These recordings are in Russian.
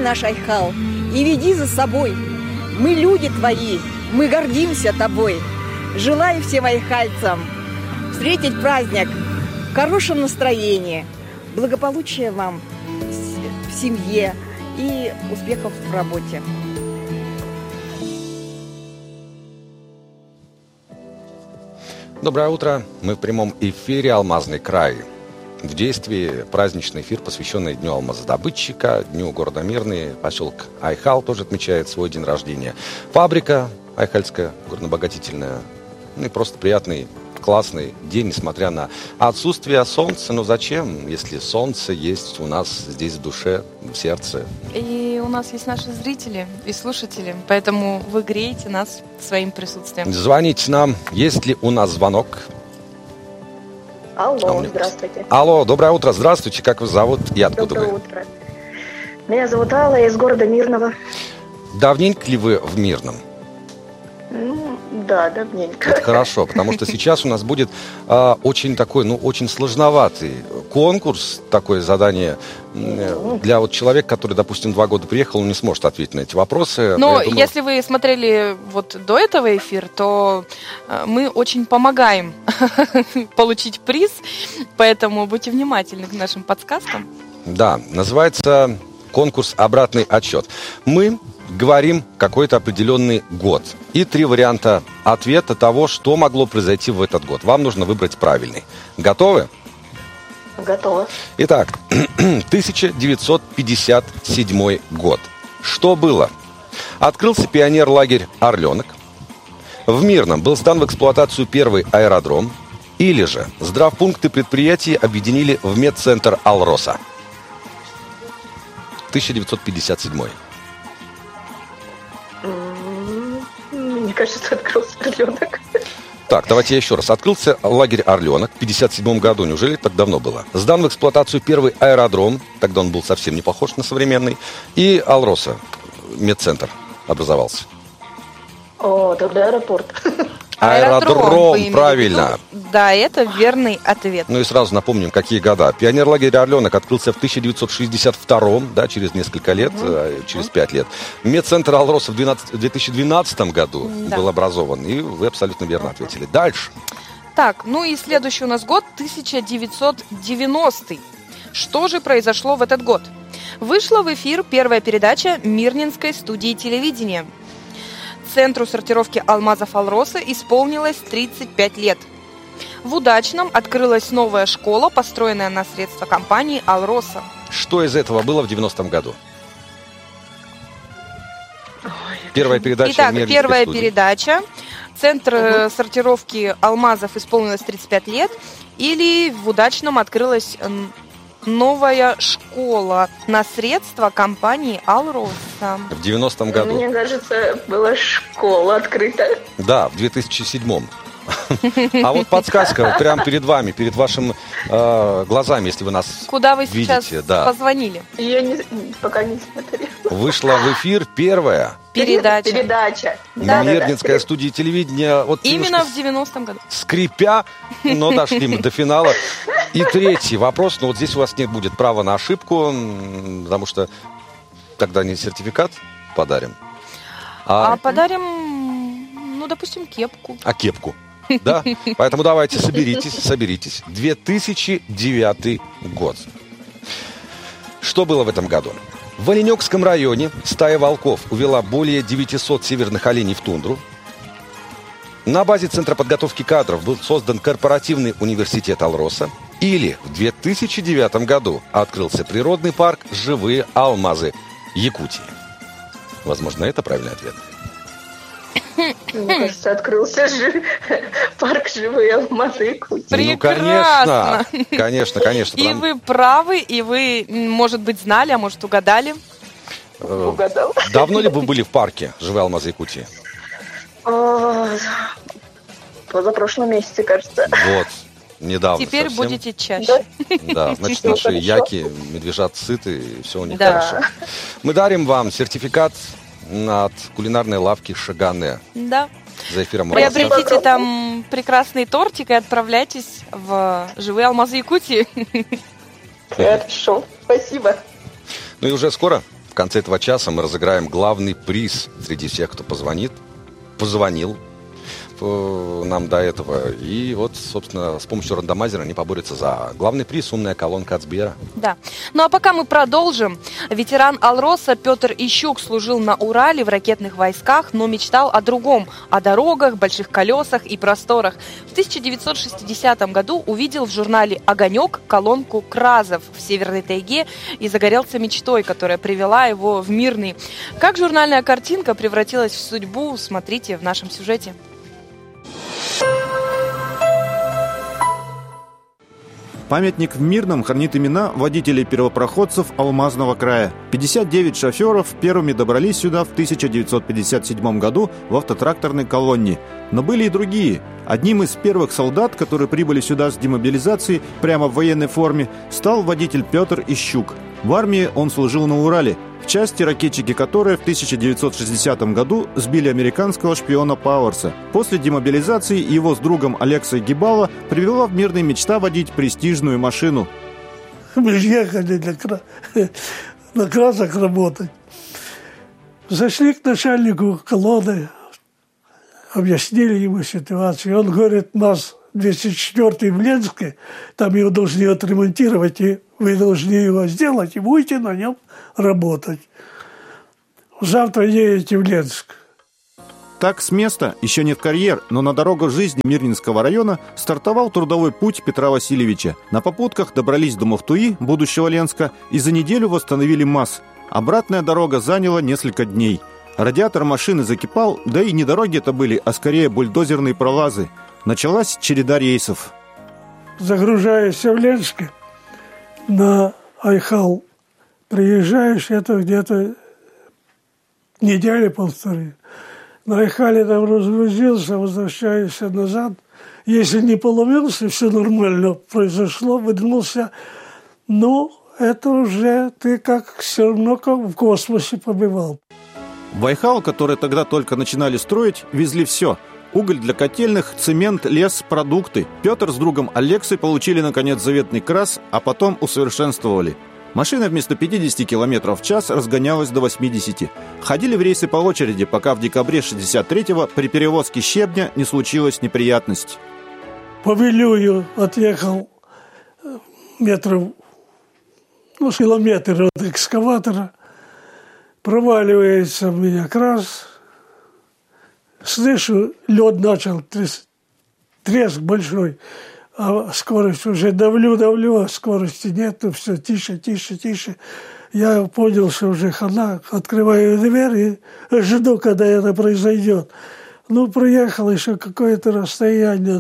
наш Айхал и веди за собой. Мы люди твои, мы гордимся тобой. Желаю всем айхальцам встретить праздник в хорошем настроении, благополучия вам в семье и успехов в работе. Доброе утро. Мы в прямом эфире «Алмазный край». В действии праздничный эфир, посвященный Дню алмазодобытчика, Дню города Мирный. Поселок Айхал тоже отмечает свой день рождения. Фабрика айхальская, горнобогатительная. Ну и просто приятный, классный день, несмотря на отсутствие солнца. Но зачем, если солнце есть у нас здесь в душе, в сердце? И у нас есть наши зрители и слушатели, поэтому вы греете нас своим присутствием. Звоните нам, есть ли у нас звонок? Алло, здравствуйте. Алло, доброе утро, здравствуйте, как вас зовут и откуда Доброе вы? утро. Меня зовут Алла, я из города Мирного. Давненько ли вы в Мирном? Да, давненько. Это хорошо, потому что сейчас у нас будет очень такой, очень сложноватый конкурс, такое задание для вот человека, который, допустим, 2 года приехал, он не сможет ответить на эти вопросы. Но если вы смотрели вот до этого эфир, то мы очень помогаем получить приз, поэтому будьте внимательны к нашим подсказкам. Да, называется конкурс «Обратный отсчет». Мы говорим какой-то определенный год. И 3 варианта ответа того, что могло произойти в этот год. Вам нужно выбрать правильный. Готовы? Готово. Итак, 1957 год. Что было? Открылся пионер-лагерь «Орленок». В Мирном был сдан в эксплуатацию первый аэродром. Или же здравпункты предприятий объединили в медцентр «Алроса». 1957. Мне кажется, открылся Орленок. Так, давайте я еще раз. Открылся лагерь «Орленок» в 1957 году. Неужели так давно было? Сдан в эксплуатацию первый аэродром. Тогда он был совсем не похож на современный. И «Алроса», медцентр, образовался. О, тогда аэропорт. Аэродром, правильно. Да, это верный ответ. Ну и сразу напомним, какие года. Пионер-лагерь «Орленок» открылся в 1962, да, через несколько лет, через 5 лет. Медцентр «Алроса» в 2012 году был образован. И вы абсолютно верно ответили. Дальше. Так, ну и следующий у нас год 1990. Что же произошло в этот год? Вышла в эфир первая передача Мирнинской студии телевидения. Центру сортировки алмазов «Алроса» исполнилось 35 лет. В Удачном открылась новая школа, построенная на средства компании «Алроса». Что из этого было в 90-м году? Первая передача. Итак, первая передача. Центр сортировки алмазов исполнилось 35 лет. Или в Удачном открылась новая школа на средства компании «Алроса». В 90-м году. Мне кажется, была школа открыта. Да, в 2007-м. А вот подсказка прямо перед вами, перед вашими глазами, если вы нас Куда вы видите, сейчас да. позвонили? Я пока не смотрела. Вышла в эфир первая передача. Мирнинская студия телевидения. Вот именно в 90-м году. Скрипя, но дошли мы до финала. И третий вопрос, но вот здесь у вас не будет права на ошибку, потому что тогда не сертификат подарим, а подарим, допустим, кепку. А кепку. Да, поэтому давайте соберитесь. 2009 год. Что было в этом году? В Оленёкском районе стая волков увела более 900 северных оленей в тундру. На базе Центра подготовки кадров был создан корпоративный университет «Алроса». Или в 2009 году открылся природный парк «Живые алмазы Якутии». Возможно, это правильный ответ. Мне кажется, открылся парк «Живые алмазы Якутии». Прекрасно. Ну, конечно. И вы правы, и вы, может быть, знали, а может, угадали. Угадал. Давно ли вы были в парке «Живые алмазы Якутии»? Позапрошлом месяце, кажется. Вот, недавно. Теперь совсем. будете чаще. Да, значит, наши хорошо. яки, медвежат сыты, и все у них Да. хорошо. Мы дарим вам сертификат от кулинарной лавки «Шагане». Да. За эфиром Приобретите там прекрасный тортик и отправляйтесь в «Живые алмазы Якутии». Хорошо, спасибо. Ну и уже скоро В конце этого часа мы разыграем главный приз среди всех, кто позвонил нам до этого. И вот, собственно, с помощью рандомайзера они поборются за главный приз — умная колонка от Сбера. Да. Ну а пока мы продолжим. Ветеран Алроса Петр Ищук служил на Урале в ракетных войсках, но мечтал о другом – о дорогах, больших колесах и просторах. В 1960 году увидел в журнале «Огонек» колонку «Кразов» в Северной тайге и загорелся мечтой, которая привела его в Мирный. Как журнальная картинка превратилась в судьбу, смотрите в нашем сюжете. Памятник в Мирном хранит имена водителей-первопроходцев Алмазного края. 59 шоферов первыми добрались сюда в 1957 году в автотракторной колонне. Но были и другие. Одним из первых солдат, которые прибыли сюда с демобилизации прямо в военной форме, стал водитель Петр Ищук. В армии он служил на Урале, в части, ракетчики которой в 1960 году сбили американского шпиона Пауэрса. После демобилизации его с другом Алексой Гибало привела в Мирный мечта водить престижную машину. Мы ехали на Кразах работать. Зашли к начальнику колонны, объяснили ему ситуацию. Он говорит, нас 204-й в Ленске, там его должны отремонтировать, и вы должны его сделать, и будете на нем работать. Завтра едете в Ленск. Так с места, еще нет карьер, но на дорогу жизни Мирнинского района стартовал трудовой путь Петра Васильевича. На попутках добрались до Мухтуи, будущего Ленска, и за неделю восстановили МАЗ. Обратная дорога заняла несколько дней. Радиатор машины закипал, да и не дороги это были, а скорее бульдозерные пролазы. Началась череда рейсов. Загружаешься в Ленске, на Айхал приезжаешь, это где-то недели-полторы. На Айхале там разгрузился, возвращаешься назад. Если не поломился, все нормально произошло, выдвинулся. Ну, это уже ты как все равно как в космосе побывал. В Айхал, который тогда только начинали строить, везли все. Уголь для котельных, цемент, лес, продукты. Петр с другом Алексой получили, наконец, заветный КРАЗ, а потом усовершенствовали. Машина вместо 50 км в час разгонялась до 80. Ходили в рейсы по очереди, пока в декабре 63-го при перевозке щебня не случилась неприятность. По Вилюю отъехал километр от экскаватора. Проваливается у меня КРАЗ. Слышу, лед начал треск большой, а скорость уже давлю, а скорости нету, все тише. Я понял, что уже хана, открываю дверь и жду, когда это произойдет. Ну, проехал еще какое-то расстояние,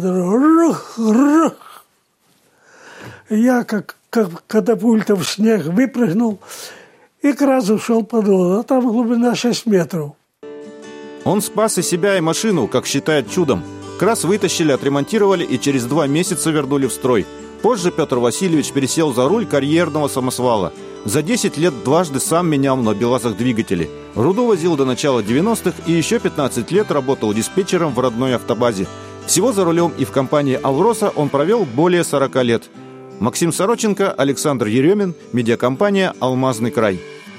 я как катапульта в снег выпрыгнул и КРАЗ ушел под воду, а там глубина 6 метров. Он спас и себя, и машину, как считает чудом. КРАЗ вытащили, отремонтировали и через 2 месяца вернули в строй. Позже Петр Васильевич пересел за руль карьерного самосвала. За 10 лет дважды сам менял на БелАЗах двигатели. Руду возил до начала 90-х и еще 15 лет работал диспетчером в родной автобазе. Всего за рулем и в компании «Алроса» он провел более 40 лет. Максим Сороченко, Александр Еремин, медиакомпания «Алмазный край».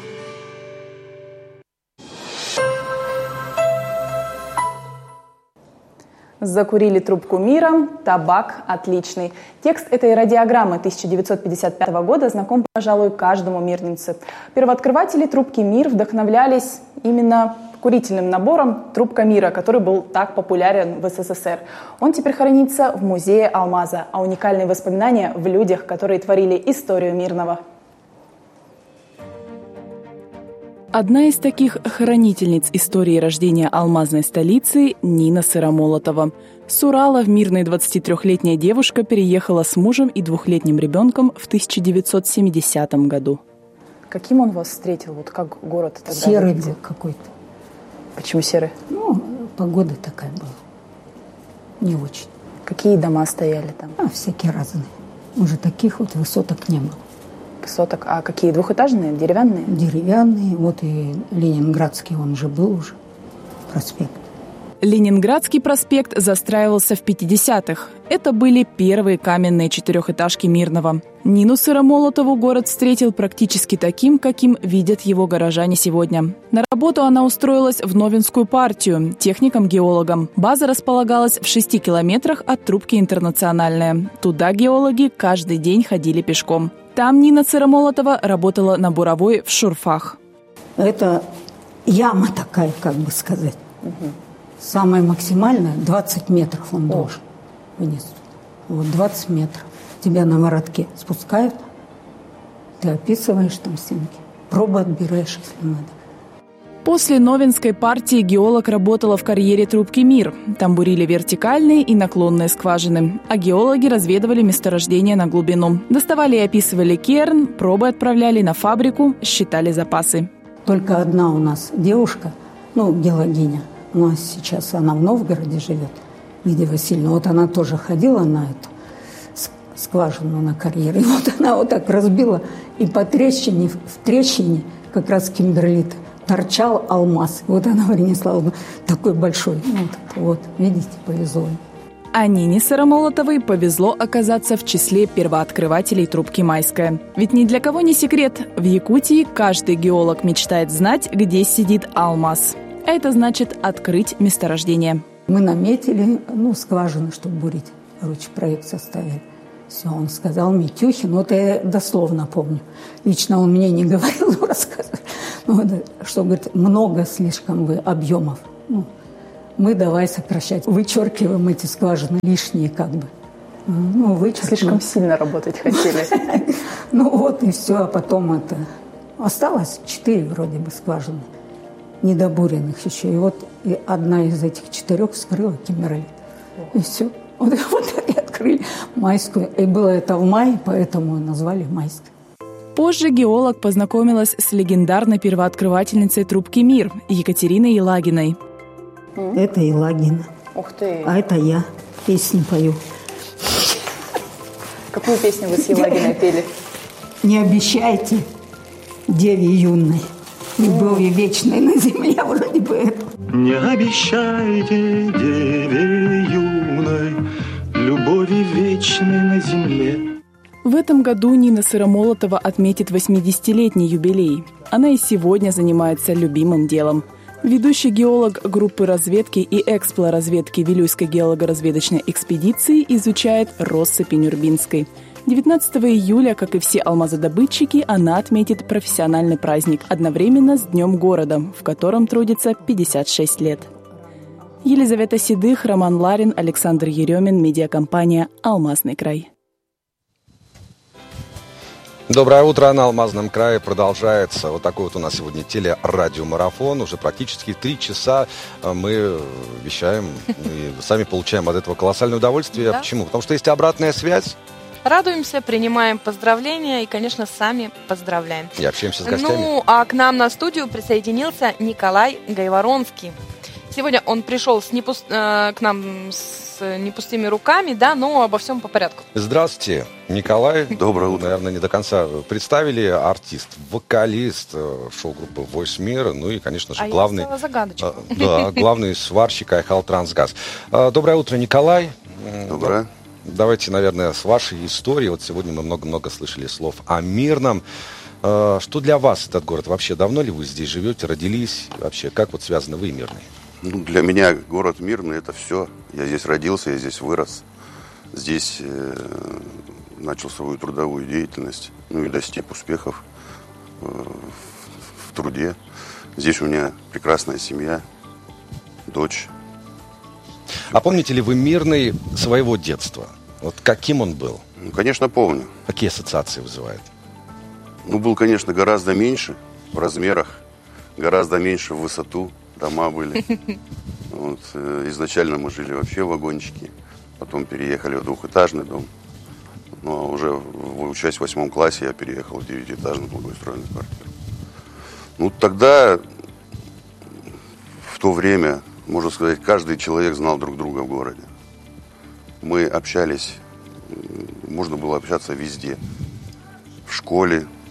Закурили трубку мира, табак отличный. Текст этой радиограммы 1955 года знаком, пожалуй, каждому мирнинцу. Первооткрыватели трубки «Мир» вдохновлялись именно курительным набором «Трубка мира», который был так популярен в СССР. Он теперь хранится в музее Алмаза, а уникальные воспоминания в людях, которые творили историю Мирного. Одна из таких хранительниц истории рождения алмазной столицы – Нина Сыромолотова. С Урала в Мирный 23-летняя девушка переехала с мужем и 2-летним ребенком в 1970 году. Каким он вас встретил? Вот как город тогда серый выглядел? был какой-то. Почему серый? Ну, погода такая была. Не очень. Какие дома стояли там? Всякие разные. Уже таких вот высоток не было. Высоток. А какие? Двухэтажные? Деревянные? Деревянные. Вот и Ленинградский он же был уже. Проспект. Ленинградский проспект застраивался в 50-х. Это были первые каменные четырехэтажки Мирного. Нину Сыромолотову город встретил практически таким, каким видят его горожане сегодня. На работу она устроилась в Новинскую партию, техником-геологом. База располагалась в 6 километрах от трубки «Интернациональная». Туда геологи каждый день ходили пешком. Там Нина Сыромолотова работала на буровой в шурфах. Это яма такая, как бы сказать. Самая максимальная 20 метров он должен вынести. Вот 20 метров. Тебя на воротке спускают, ты описываешь там стенки, пробы отбираешь, если надо. После Новинской партии геолог работала в карьере трубки «Мир». Там бурили вертикальные и наклонные скважины, а геологи разведывали месторождения на глубину. Доставали и описывали керн, пробы отправляли на фабрику, считали запасы. Только одна у нас девушка, геологиня, у нас сейчас она в Новгороде живет, Лидия Васильевна. Вот она тоже ходила на эту скважину на карьер. И вот она вот так разбила, и по трещине, в трещине как раз кимберлит торчал алмаз. Вот она принесла такой большой. Вот, видите, повезло. А Нине Сыромолотовой повезло оказаться в числе первооткрывателей трубки «Майская». Ведь ни для кого не секрет, в Якутии каждый геолог мечтает знать, где сидит алмаз. А это значит открыть месторождение. Мы наметили, скважины, чтобы бурить. Проект составили. Все, он сказал, Митюхин, это я дословно помню. Лично он мне не говорил, но рассказывал. Что, говорит, много слишком объемов. Мы давай сокращать. Вычеркиваем эти скважины лишние как бы. Вычеркиваем. Слишком сильно работать хотели. И все. А потом это... Осталось 4 вроде бы скважины. Недобуренных еще. И одна из этих 4 вскрыла кимберлит. И все. Вот и открыли Майскую. И было это в мае, поэтому назвали Майской. Позже геолог познакомилась с легендарной первооткрывательницей трубки «Мир» Екатериной Елагиной. Это Елагина. Ух ты! А это я. Песни пою. Какую песню вы с Елагиной пели? Не обещайте деве юной любови вечной на земле, вроде бы это. Не обещайте деве юной любови вечной на земле. В этом году Нина Сыромолотова отметит 80-летний юбилей. Она и сегодня занимается любимым делом. Ведущий геолог группы разведки и эксплоразведки Вилюйской геолого-разведочной экспедиции изучает россыпи Нюрбинской. 19 июля, как и все алмазодобытчики, она отметит профессиональный праздник одновременно с Днем города, в котором трудится 56 лет. Елизавета Седых, Роман Ларин, Александр Еремин, медиакомпания «Алмазный край». Доброе утро. На Алмазном крае продолжается вот такой вот у нас сегодня телерадиомарафон. Уже практически 3 часа мы вещаем и сами получаем от этого колоссальное удовольствие. Да. Почему? Потому что есть обратная связь. Радуемся, принимаем поздравления и, конечно, сами поздравляем. И общаемся с гостями. А к нам на студию присоединился Николай Гайворонский. Сегодня он пришел к нам с непустыми руками, но обо всем по порядку. Здравствуйте, Николай. Доброе утро. Наверное, не до конца представили. Артист, вокалист шоу-группы «Voice Мир». И, конечно же, главный... Я загадочку. Главный сварщик Айхал Трансгаз. Доброе утро, Николай. Доброе. Давайте, наверное, с вашей истории. Вот сегодня мы много-много слышали слов о Мирном. Что для вас этот город? Вообще, давно ли вы здесь живете, родились? Вообще, как связаны вы и Мирный? Для меня город Мирный – это все. Я здесь родился, я здесь вырос. Здесь начал свою трудовую деятельность, и достиг успехов в труде. Здесь у меня прекрасная семья, дочь. А помните ли вы Мирный своего детства? Вот каким он был? Конечно, помню. Какие ассоциации вызывает? Был, конечно, гораздо меньше в размерах, гораздо меньше в высоту. Дома были. Изначально мы жили вообще в вагончике. Потом переехали в двухэтажный дом. Но уже учась в 8 классе я переехал в 9-этажную благоустроенную квартиру. Тогда, в то время, можно сказать, каждый человек знал друг друга в городе. Мы общались, можно было общаться везде. В школе,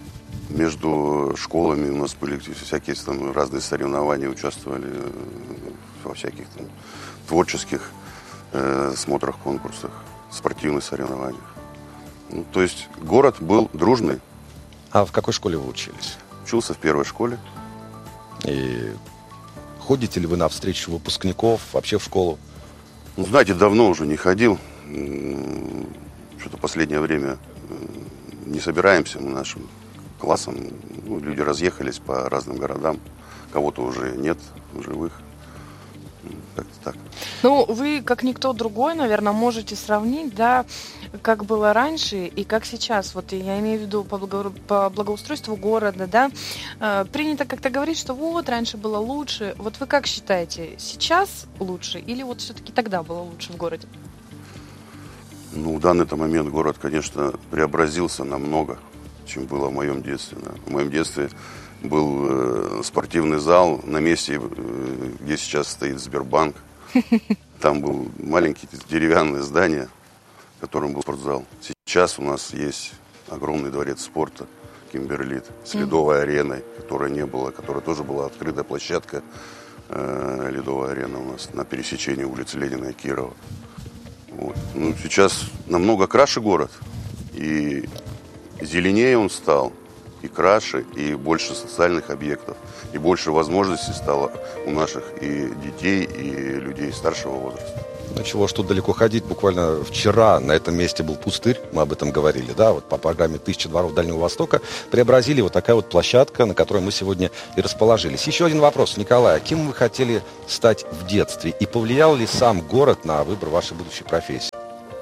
между школами у нас были всякие там разные соревнования, участвовали во всяких там творческих смотрах, конкурсах, спортивных соревнованиях. Ну, то есть город был дружный. А в какой школе вы учились? Учился в первой школе. И ходите ли вы на встречу выпускников, вообще в школу? Ну, знаете, давно уже не ходил. Что-то последнее время не собираемся мы нашим классом. Ну, люди разъехались по разным городам. Кого-то уже нет в живых. Как-то так. Ну, вы, как никто другой, наверное, можете сравнить, да, как было раньше и как сейчас. Вот я имею в виду по благоустройству города, да. Принято как-то говорить, что вот раньше было лучше. Вот вы как считаете, сейчас лучше или вот все-таки тогда было лучше в городе? Ну, в данный-то момент город, конечно, преобразился намного, чем было в моем детстве. Да. В моем детстве был спортивный зал на месте, где сейчас стоит Сбербанк. Там был маленький деревянное здание, в котором был спортзал. Сейчас у нас есть огромный дворец спорта Кимберлит с ледовой ареной, которой не было, которая тоже была открытая площадка. Ледовая арена у нас на пересечении улиц Ленина и Кирова. Вот. Ну, сейчас намного краше город. И зеленее он стал, и краше, и больше социальных объектов, и больше возможностей стало у наших и детей, и людей старшего возраста. Ну чего ж тут далеко ходить, буквально вчера на этом месте был пустырь, мы об этом говорили, да, вот по программе «1000 дворов Дальнего Востока» преобразили вот такая вот площадка, на которой мы сегодня и расположились. Еще один вопрос, Николай, а кем вы хотели стать в детстве, и повлиял ли сам город на выбор вашей будущей профессии?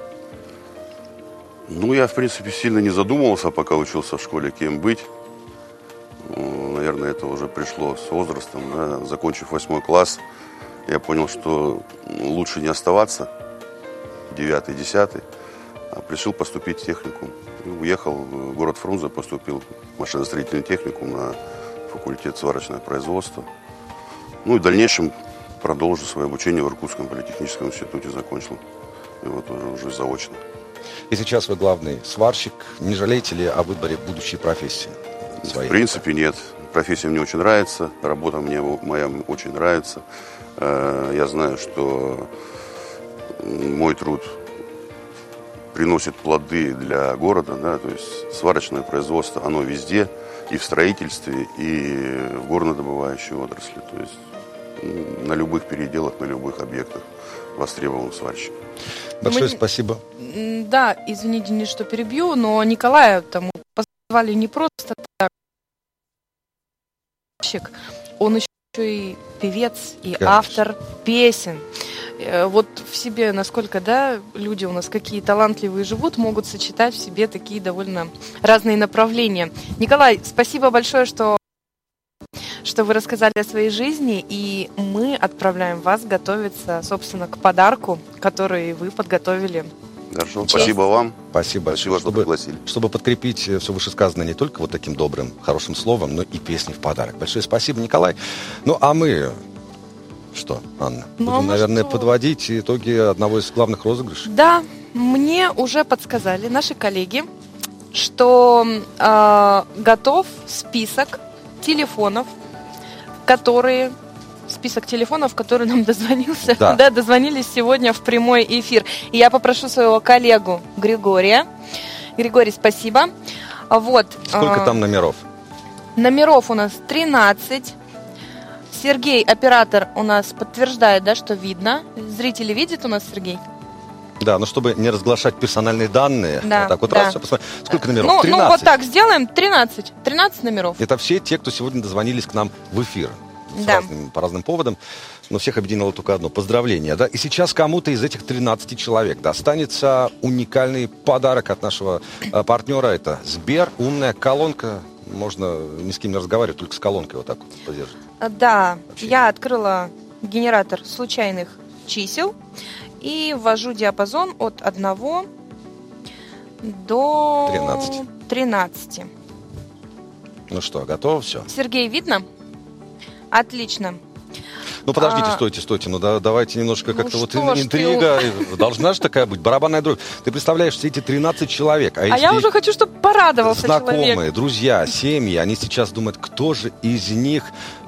Ну, я, в принципе, сильно не задумывался, пока учился в школе, кем быть. Наверное, это уже пришло с возрастом. Да. Закончив 8 класс, я понял, что лучше не оставаться 9-10, а решил поступить в техникум. Уехал в город Фрунзе, поступил в машиностроительный техникум на факультет сварочное производство. Ну и в дальнейшем продолжил свое обучение в Иркутском политехническом институте, закончил. И вот уже заочно. И сейчас вы главный сварщик. Не жалеете ли о выборе будущей профессии своей? В принципе, нет. Профессия мне очень нравится, работа мне моя очень нравится. Я знаю, что мой труд приносит плоды для города, да, то есть сварочное производство, оно везде, и в строительстве, и в горнодобывающей отрасли, то есть на любых переделах, на любых объектах востребован сварщик. Большое спасибо. Да, извините, Денис, что перебью, но Николая там позвали не просто так. Он еще и певец, и Конечно. автор песен. Вот в себе, насколько, да, люди у нас какие талантливые живут, могут сочетать в себе такие довольно разные направления. Николай, спасибо большое, что вы рассказали о своей жизни, и мы отправляем вас готовиться, собственно, к подарку, который вы подготовили. Хорошо, спасибо вам. Спасибо большое, Спасибо, что пригласили. чтобы подкрепить все вышесказанное не только вот таким добрым, хорошим словом, но и песней в подарок. Большое спасибо, Николай. Ну, а мы... Что, Анна? Будем, наверное, подводить итоги одного из главных розыгрышей. Да, мне уже подсказали наши коллеги, что готов список телефонов, которые нам дозвонился, да, дозвонились сегодня в прямой эфир. И я попрошу своего коллегу Григория. Григорий, спасибо. Вот. Сколько там номеров? Номеров у нас 13. Сергей, оператор, у нас подтверждает, да, что видно. Зрители видят у нас, Сергей? Да, но чтобы не разглашать персональные данные, да, вот так вот да. раз, все посмотрим. Сколько номеров? 13. Ну, вот так сделаем, 13 номеров. Это все те, кто сегодня дозвонились к нам в эфир. По разным поводам, но всех объединило только одно. Поздравления, да? И сейчас кому-то из этих 13 человек достанется уникальный подарок от нашего партнера. Это Сбер, умная колонка. Можно ни с кем не разговаривать, только с колонкой вот так вот подержать. Да, я открыла генератор случайных чисел и ввожу диапазон от 1 до 13. Ну что, готово все? Сергей, видно? Отлично. Ну, подождите, стойте. Ну, давайте немножко как-то вот что ж интрига. Должна же такая быть, барабанная дробь. Ты представляешь, все эти 13 человек. А я уже хочу, чтобы порадовался знакомые, человек. друзья, семьи, они сейчас думают, кто же из них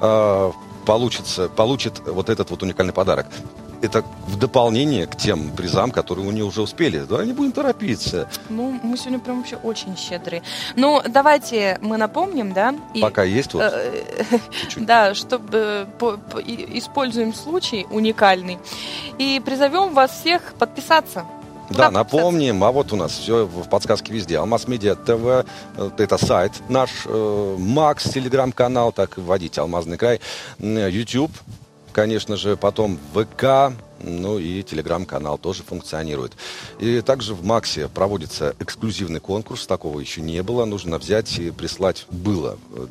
получит вот этот вот уникальный подарок. Это в дополнение к тем призам, которые у нее уже успели. Давай не будем торопиться. Ну, мы сегодня прям вообще очень щедрые. Ну, давайте мы напомним, да? Пока есть вот чуть-чуть. Да, чтобы используем случай уникальный и призовем вас всех подписаться. Да, напомним, а вот у нас все в подсказке везде. Алмаз Медиа ТВ, это сайт наш, Макс, телеграм-канал, так и вводите Алмазный край, YouTube. Конечно же, потом ВК, ну и телеграм-канал тоже функционирует. И также в Максе проводится эксклюзивный конкурс, такого еще не было. Нужно взять и прислать, было до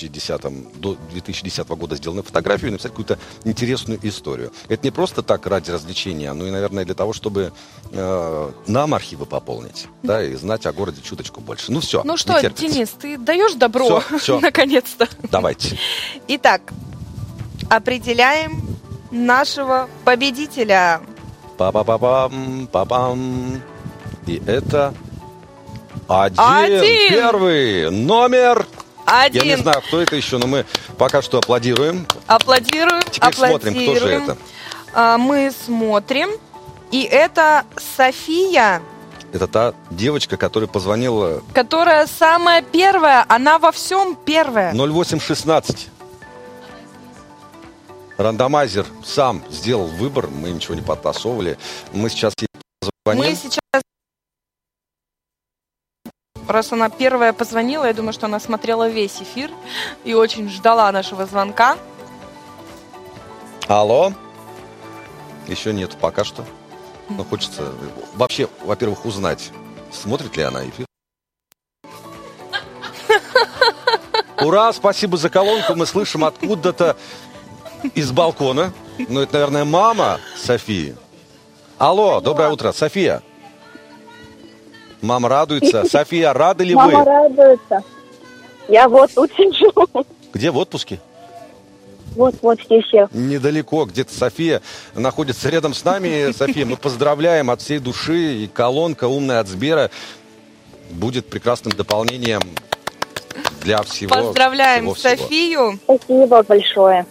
2010 года сделанную фотографию и написать какую-то интересную историю. Это не просто так ради развлечения, но и, наверное, для того, чтобы нам архивы пополнить, да, и знать о городе чуточку больше. Ну все, ну что, Денис, ты даешь добро? Все. Наконец-то. Давайте. Итак, определяем нашего победителя. Па-па-па-пам. И это первый номер. Я не знаю, кто это еще, но мы пока что аплодируем. Теперь смотрим, кто же это. Мы смотрим. И это София. Это та девочка, которая позвонила. Которая самая первая. Она во всем первая. 0816. Рандомайзер сам сделал выбор, мы ничего не подтасовывали. Мы сейчас ей позвоним. Раз она первая позвонила, я думаю, что она смотрела весь эфир и очень ждала нашего звонка. Алло? Еще нет пока что. Но хочется вообще, во-первых, узнать, смотрит ли она эфир. Ура, спасибо за колонку. Мы слышим откуда-то из балкона. Ну, это, наверное, мама Софии. Алло, доброе утро, София. Мама радуется. София, рады ли вы? Мама радуется. Я вот тут сижу. Где, в отпуске? Вот здесь я. Недалеко, где-то София находится рядом с нами. София, мы поздравляем от всей души. И колонка умная от Сбера будет прекрасным дополнением для всего. Поздравляем Софию. Спасибо большое.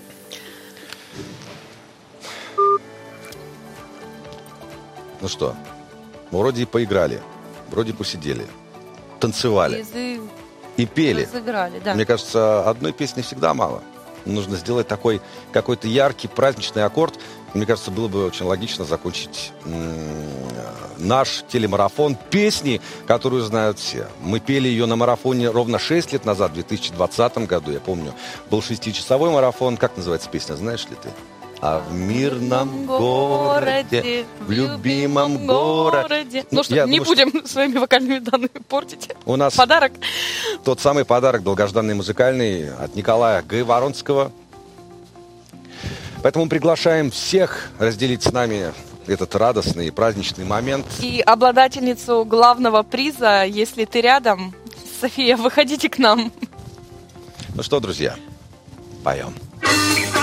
Ну что, вроде и поиграли, вроде посидели, танцевали и пели. Разыграли, да. Мне кажется, одной песни всегда мало. Нужно сделать такой какой-то яркий праздничный аккорд. Мне кажется, было бы очень логично закончить наш телемарафон песни, которую знают все. Мы пели ее на марафоне ровно 6 лет назад, в 2020 году. Я помню, был 6-часовой марафон. Как называется песня, знаешь ли ты? А в мирном городе, в любимом городе. Ну что, не будем своими вокальными данными портить. У нас подарок. Тот самый подарок, долгожданный музыкальный, от Николая Г. Воронского. Поэтому приглашаем всех разделить с нами этот радостный и праздничный момент. И обладательницу главного приза, если ты рядом, София, выходите к нам. Ну что, друзья, поем.